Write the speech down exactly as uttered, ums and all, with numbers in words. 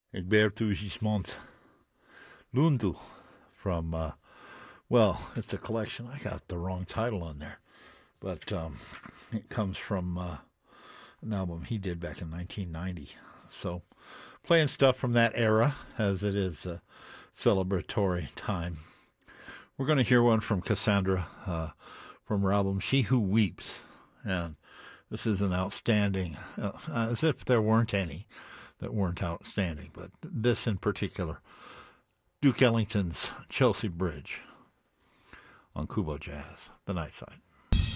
Egberto Gismont Lundu from, uh, well, it's a collection. I got the wrong title on there, but um, it comes from uh, an album he did back in nineteen ninety. So playing stuff from that era as it is a celebratory time. We're going to hear one from Cassandra uh, from her album She Who Weeps. And this is an outstanding, uh, as if there weren't any that weren't outstanding, but this in particular, Duke Ellington's Chelsea Bridge on Kubo Jazz, the night side.